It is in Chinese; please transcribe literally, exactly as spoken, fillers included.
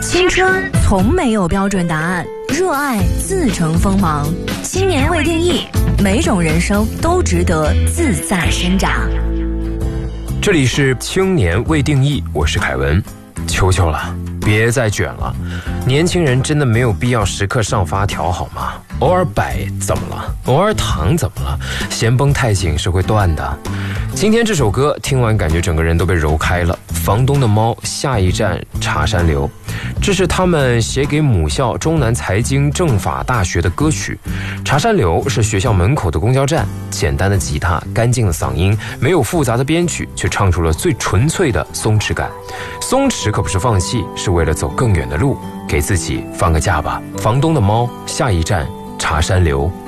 青春从没有标准答案，热爱自成锋芒。青年未定义，每种人生都值得自在生长。 这里是青年未定义，我是凯文。求求了，别再卷了，年轻人真的没有必要时刻上发条好吗？偶尔摆怎么了？偶尔躺怎么了？弦绷太紧是会断的。今天这首歌听完感觉整个人都被揉开了。房东的猫，下一站茶山流，这是他们写给母校中南财经政法大学的歌曲。茶山流是学校门口的公交站，简单的吉他，干净的嗓音，没有复杂的编曲，却唱出了最纯粹的松弛感。松弛可不是放弃，是为了走更远的路，给自己放个假吧。房东的猫，下一站茶山流。